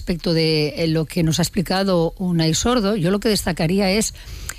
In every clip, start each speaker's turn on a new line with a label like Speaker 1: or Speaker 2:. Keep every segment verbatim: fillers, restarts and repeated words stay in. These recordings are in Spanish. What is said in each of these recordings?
Speaker 1: respecto de lo que nos ha explicado Unai Sordo, yo lo que destacaría es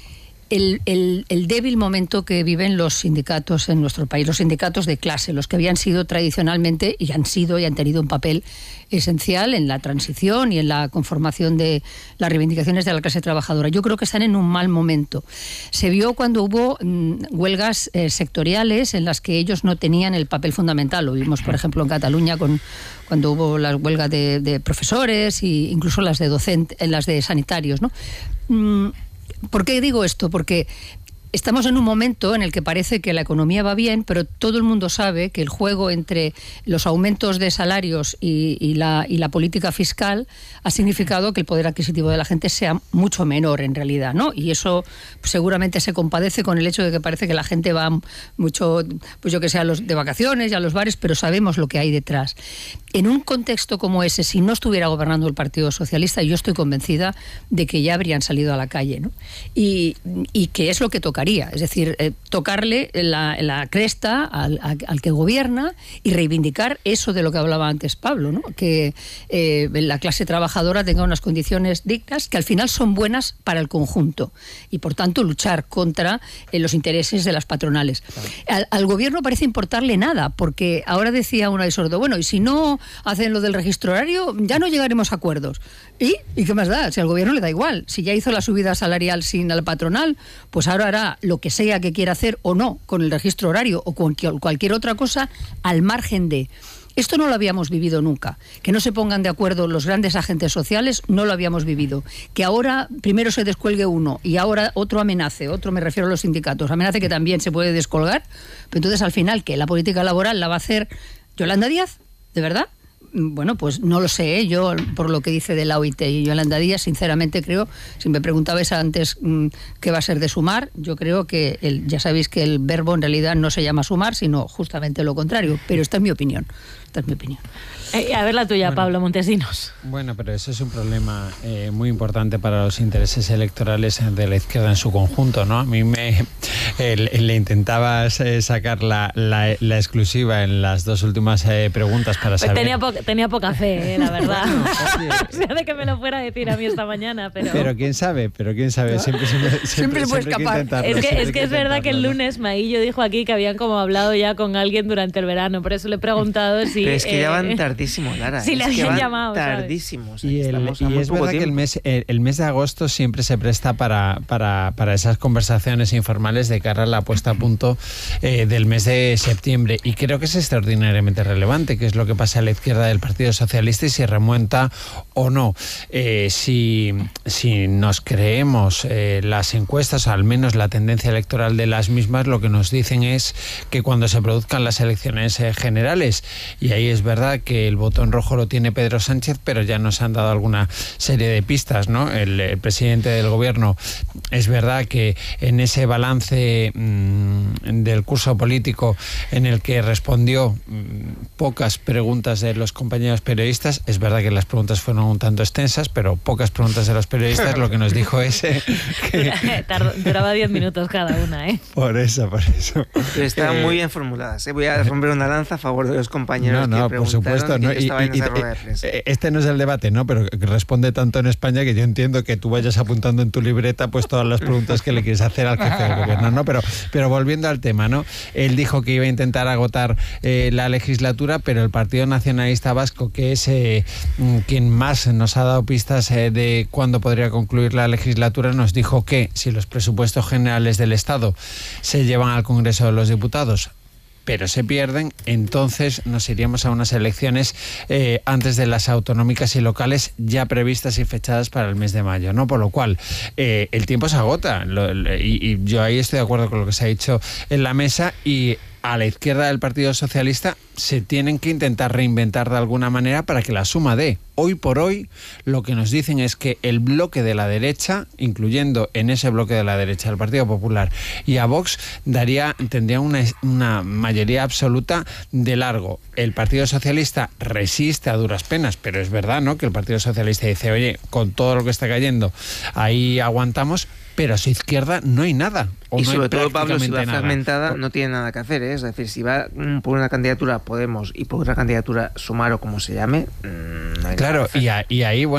Speaker 1: El, el, el débil momento que viven los sindicatos en nuestro país, los sindicatos de clase, los que habían sido tradicionalmente y han sido y han tenido un papel esencial en la transición y en la conformación de las reivindicaciones de la clase trabajadora. Yo creo que están en un mal momento. Se vio cuando hubo mmm, huelgas eh, sectoriales en las que ellos no tenían el papel fundamental. Lo vimos, por ejemplo, en Cataluña con cuando hubo las huelgas de, de profesores e incluso las de docentes, las de sanitarios, ¿no? Mm, ¿Por qué digo esto? Porque estamos en un momento en el que parece que la economía va bien, pero todo el mundo sabe que el juego entre los aumentos de salarios y, y, la, y la política fiscal ha significado que el poder adquisitivo de la gente sea mucho menor en realidad, ¿no? Y eso seguramente se compadece con el hecho de que parece que la gente va mucho, pues yo que sé, a los de vacaciones y a los bares, pero sabemos lo que hay detrás. En un contexto como ese, si no estuviera gobernando el Partido Socialista, yo estoy convencida de que ya habrían salido a la calle, ¿no? Y, y que es lo que tocaría, es decir, eh, tocarle la, la cresta al, a, al que gobierna y reivindicar eso de lo que hablaba antes Pablo, ¿no? Que eh, la clase trabajadora tenga unas condiciones dignas que al final son buenas para el conjunto y, por tanto, luchar contra eh, los intereses de las patronales. Al, al gobierno parece importarle nada, porque ahora decía Unai Sordo, bueno, y si no hacen lo del registro horario, ya no llegaremos a acuerdos. ¿Y? ¿Y qué más da? Si al gobierno le da igual. Si ya hizo la subida salarial sin la patronal, pues ahora hará lo que sea que quiera hacer o no con el registro horario o con cualquier otra cosa al margen de... Esto no lo habíamos vivido nunca. Que no se pongan de acuerdo los grandes agentes sociales, no lo habíamos vivido. Que ahora primero se descuelgue uno y ahora otro amenace, otro me refiero a los sindicatos, amenace que también se puede descolgar, pero entonces al final, ¿qué? ¿La política laboral la va a hacer Yolanda Díaz? ¿De verdad? Bueno, pues no lo sé, ¿eh? Yo por lo que dice de la O I T y Yolanda Díaz, sinceramente creo, si me preguntabais antes mmm, qué va a ser de sumar, yo creo que el, ya sabéis que el verbo en realidad no se llama sumar, sino justamente lo contrario, pero esta es mi opinión, esta es mi opinión.
Speaker 2: Eh, a ver la tuya, bueno, Pablo Montesinos.
Speaker 3: Bueno, pero eso es un problema eh, muy importante para los intereses electorales de la izquierda en su conjunto, ¿no? A mí me eh, le intentabas eh, sacar la, la, la exclusiva en las dos últimas eh, preguntas para saber...
Speaker 2: Tenía, po tenía poca fe, eh, la verdad. O sea, de que me lo fuera a decir a mí esta mañana, pero...
Speaker 3: Pero quién sabe, pero quién sabe, siempre, siempre, siempre,
Speaker 1: siempre puede escapar.
Speaker 2: Es que es, que es verdad que el lunes Maillo dijo aquí que habían como hablado ya con alguien durante el verano, por eso le he preguntado si...
Speaker 4: Pero es que
Speaker 2: eh,
Speaker 4: ya van tardísimo, Lara.
Speaker 2: Si
Speaker 4: es
Speaker 2: le habían
Speaker 4: que
Speaker 2: llamado,
Speaker 4: tardísimo. O sea,
Speaker 3: y el,
Speaker 4: estamos
Speaker 3: y es verdad
Speaker 4: tiempo.
Speaker 3: que el mes, el, el mes de agosto siempre se presta para, para, para esas conversaciones informales de cara a la puesta a punto eh, del mes de septiembre. Y creo que es extraordinariamente relevante, que es lo que pasa a la izquierda del Partido Socialista y si remonta o no. Eh, si, si nos creemos eh, las encuestas, o al menos la tendencia electoral de las mismas, lo que nos dicen es que cuando se produzcan las elecciones eh, generales, y ahí es verdad que el botón rojo lo tiene Pedro Sánchez, pero ya nos han dado alguna serie de pistas, ¿no? El, el presidente del gobierno, es verdad que en ese balance mmm, del curso político en el que respondió mmm, pocas preguntas de los compañeros periodistas, es verdad que las preguntas fueron un tanto extensas, pero pocas preguntas de los periodistas, lo que nos dijo es eh, que...
Speaker 2: Duraba diez minutos cada una, ¿eh?
Speaker 3: Por eso, por eso.
Speaker 4: Pero estaban
Speaker 3: eh,
Speaker 4: muy bien formuladas, ¿eh? Voy a romper una lanza a favor de los compañeros
Speaker 3: no, no,
Speaker 4: que
Speaker 3: por supuesto, ¿no? Y, y, y, este no es el debate, ¿no? Pero responde tanto en España que yo entiendo que tú vayas apuntando en tu libreta pues todas las preguntas que le quieres hacer al jefe del gobierno, ¿no? Pero, pero volviendo al tema, ¿no? Él dijo que iba a intentar agotar eh, la legislatura, pero el Partido Nacionalista Vasco, que es eh, quien más nos ha dado pistas eh, de cuándo podría concluir la legislatura, nos dijo que si los presupuestos generales del Estado se llevan al Congreso de los Diputados, pero se pierden, entonces nos iríamos a unas elecciones eh, antes de las autonómicas y locales ya previstas y fechadas para el mes de mayo, ¿no? Por lo cual, eh, el tiempo se agota lo, y, y yo ahí estoy de acuerdo con lo que se ha dicho en la mesa y a la izquierda del Partido Socialista se tienen que intentar reinventar de alguna manera para que la suma dé. Hoy por hoy lo que nos dicen es que el bloque de la derecha, incluyendo en ese bloque de la derecha el Partido Popular y a Vox, daría, tendría una, una mayoría absoluta de largo. El Partido Socialista resiste a duras penas, pero es verdad, ¿no?, que el Partido Socialista dice, oye, con todo lo que está cayendo, ahí aguantamos, pero a su izquierda no hay nada.
Speaker 4: Y
Speaker 3: no
Speaker 4: sobre todo, Pablo, si va
Speaker 3: nada.
Speaker 4: fragmentada, no tiene nada que hacer, ¿eh? Es decir, si va por una candidatura Podemos y por otra candidatura Sumar o como se llame, mmm, no hay
Speaker 3: claro,
Speaker 4: nada que hacer.
Speaker 3: y, a, y ahí, bueno,